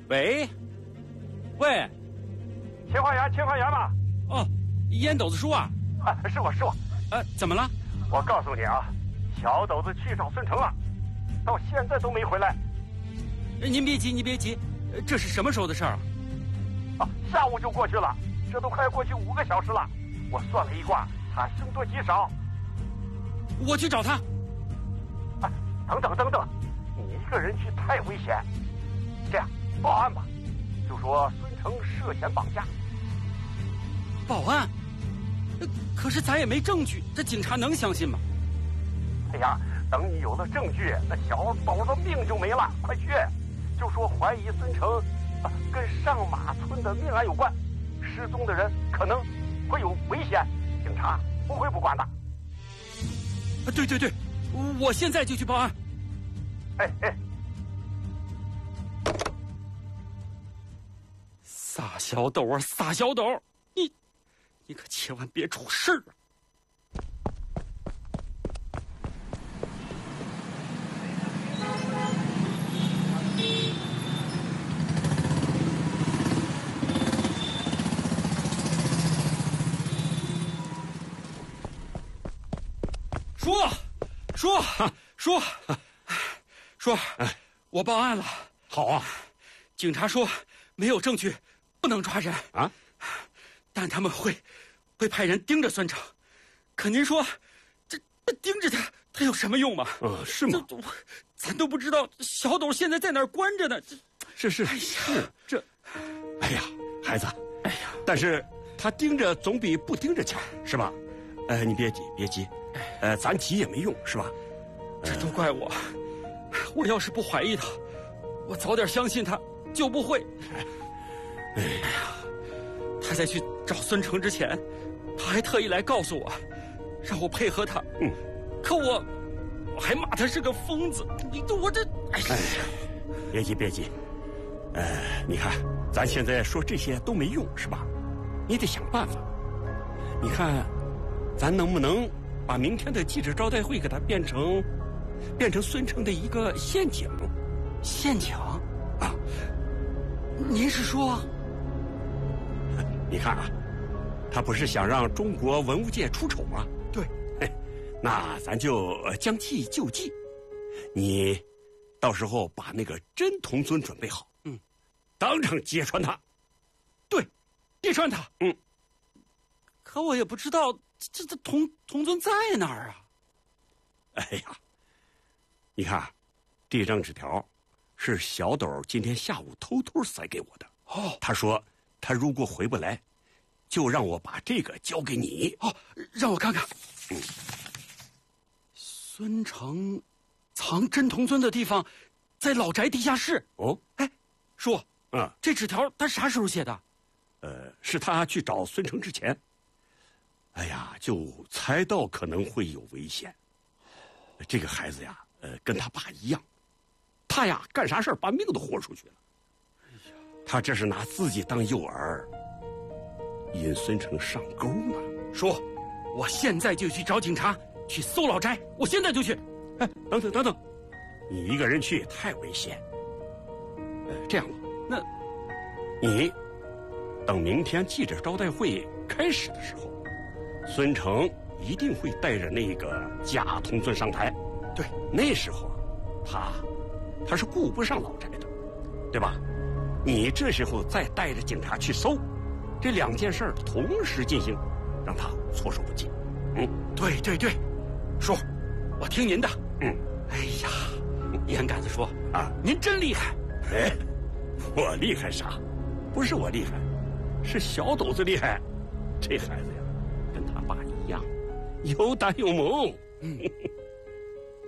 喂，喂， 秦花园吧？ 哦，烟斗子叔啊？ 是我。 怎么了？ 我告诉你啊，小斗子去找孙成了，到现在都没回来。 您别急，这是什么时候的事儿啊？ 下午就过去了，这都快过去5个小时了。我算了一卦，他凶多吉少。 我去找他。 等等，你一个人去太危险。这样，报案吧，就说孙成涉嫌绑架。 报案？可是咱也没证据，这警察能相信吗？ 哎呀，等你有了证据，那小斗子命就没了。快去，就说怀疑孙成跟上马村的命案有关，失踪的人可能会有危险，警察不会不管的。 对，我现在就去报案。 哎， 撒小斗啊，撒小斗，你可千万别出事啊！说，我报案了。 好啊， 警察说没有证据，不能抓人啊， 但他们会派人盯着孙成。可您说，这盯着他有什么用吗？ 是吗？ 咱都不知道小斗现在在哪儿关着呢。 是， 哎呀， 哎呀，孩子，但是他盯着总比不盯着强，是吧？你别急，咱急也没用，是吧？ 这都怪我，我要是不怀疑他，我早点相信他，就不会。哎呀，他在去找孙成之前，他还特意来告诉我，让我配合他。可我还骂他是个疯子。我这，哎呀， 别急，你看，咱现在说这些都没用，是吧？你得想办法。你看，咱能不能把明天的记者招待会给他变成孙成的一个陷阱？ 陷阱啊？ 您是说？ 你看啊，他不是想让中国文物界出丑吗？ 对， 那咱就将计就计，你到时候把那个真童尊准备好，当场揭穿他。 对，揭穿他。可我也不知道这童尊在哪儿啊？ 哎呀，你看，这张纸条是小斗今天下午偷偷塞给我的。他说他如果回不来，就让我把这个交给你。 让我看看。孙成藏真童尊的地方在老宅地下室。叔，这纸条他啥时候写的？ 是他去找孙成之前。哎呀，就猜到可能会有危险。这个孩子呀，跟他爸一样，他呀干啥事儿把命都豁出去了。他这是拿自己当诱饵，引孙成上钩呢。 叔，我现在就去找警察，去搜老宅，我现在就去。 等等，你一个人去太危险。这样吧， 那你等明天记者招待会开始的时候，孙成一定会带着那个假童尊上台。 对， 那时候他是顾不上老宅的，对吧？你这时候再带着警察去搜，这2件事同时进行，让他措手不及。 对，叔，我听您的。哎呀，烟杆子说您真厉害。 我厉害啥？不是我厉害，是小斗子厉害。这孩子呀，跟他爸一样，有胆有谋。